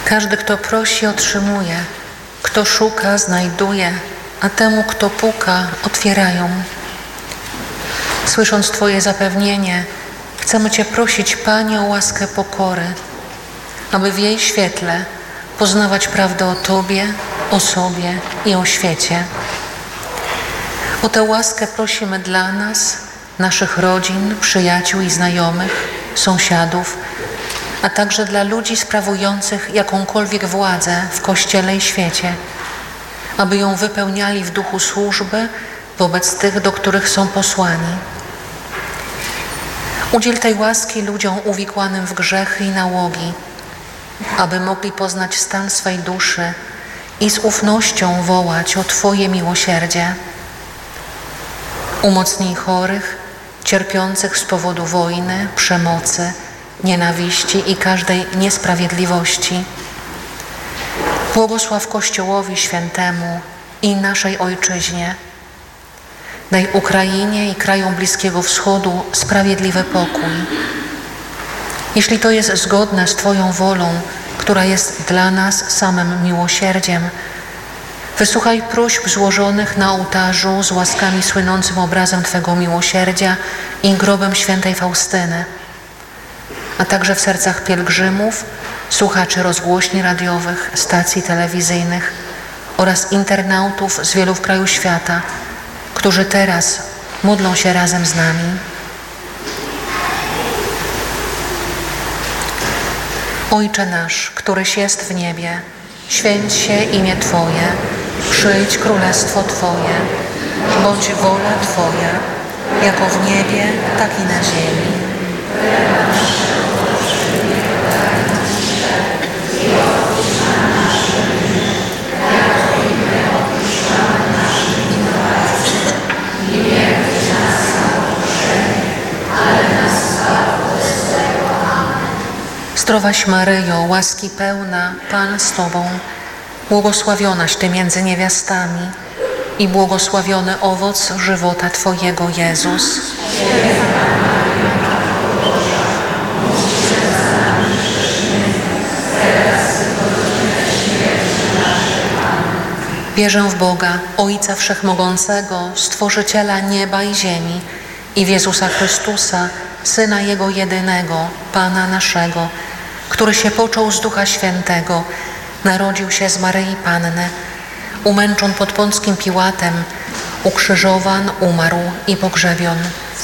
Każdy, kto prosi, otrzymuje. Kto szuka, znajduje, a temu, kto puka, otwierają. Słysząc Twoje zapewnienie, chcemy Cię prosić, Panie, o łaskę pokory, aby w jej świetle poznawać prawdę o Tobie, o sobie i o świecie. O tę łaskę prosimy dla nas, naszych rodzin, przyjaciół i znajomych, sąsiadów, a także dla ludzi sprawujących jakąkolwiek władzę w Kościele i świecie, aby ją wypełniali w duchu służby wobec tych, do których są posłani. Udziel tej łaski ludziom uwikłanym w grzechy i nałogi, aby mogli poznać stan swej duszy i z ufnością wołać o Twoje miłosierdzie. Umocnij chorych, cierpiących z powodu wojny, przemocy, nienawiści i każdej niesprawiedliwości. Błogosław Kościołowi Świętemu i naszej Ojczyźnie. Daj Ukrainie i krajom Bliskiego Wschodu sprawiedliwy pokój. Jeśli to jest zgodne z Twoją wolą, która jest dla nas samym miłosierdziem, wysłuchaj próśb złożonych na ołtarzu z łaskami słynącym obrazem Twego miłosierdzia i grobem świętej Faustyny, a także w sercach pielgrzymów, słuchaczy rozgłośni radiowych, stacji telewizyjnych oraz internautów z wielu krajów świata, którzy teraz modlą się razem z nami. Ojcze nasz, któryś jest w niebie, święć się imię Twoje, przyjdź królestwo Twoje, bądź wola Twoja, jako w niebie, tak i na ziemi. Zdrowaś Maryjo, łaski pełna, Pan z Tobą, błogosławionaś Ty między niewiastami i błogosławiony owoc żywota Twojego, Jezus. Wierzę w Boga, Ojca Wszechmogącego, Stworzyciela nieba i ziemi i w Jezusa Chrystusa, Syna Jego jedynego, Pana naszego, który się począł z Ducha Świętego, narodził się z Maryi Panny, umęczon pod Pąckim Piłatem, ukrzyżowan, umarł i pogrzebion.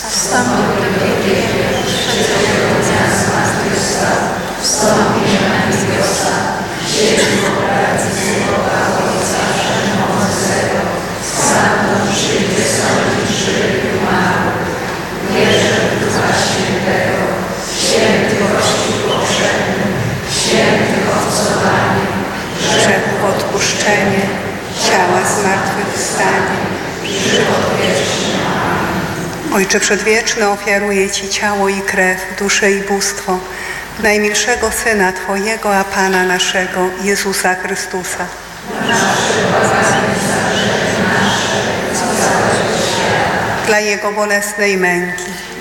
Grzechów odpuszczenie, ciała zmartwychwstanie, żywot wieczny. Ojcze Przedwieczny, ofiaruję Ci ciało i krew, duszę i bóstwo najmilszego Syna Twojego, a Pana naszego, Jezusa Chrystusa. Dla Jego bolesnej męki,